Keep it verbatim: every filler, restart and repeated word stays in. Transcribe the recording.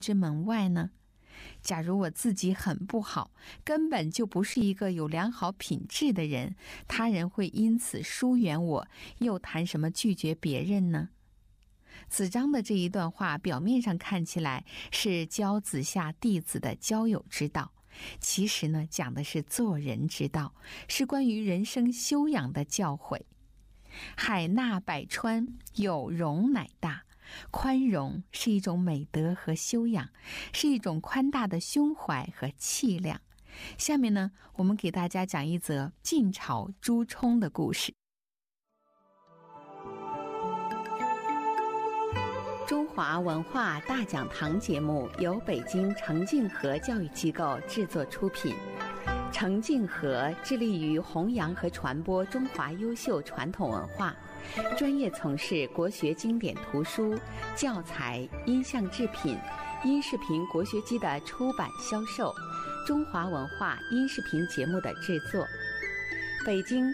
之门外呢？假如我自己很不好，根本就不是一个有良好品质的人，他人会因此疏远我，又谈什么拒绝别人呢？子张的这一段话表面上看起来是教子夏弟子的交友之道，其实呢，讲的是做人之道，是关于人生修养的教诲。海纳百川，有容乃大。宽容是一种美德和修养，是一种宽大的胸怀和气量。下面呢，我们给大家讲一则晋朝朱冲的故事。中华文化大讲堂节目由北京程敬和教育机构制作出品。程敬和致力于弘扬和传播中华优秀传统文化，专业从事国学经典图书、教材、音像制品、音视频国学机的出版销售，中华文化音视频节目的制作。北京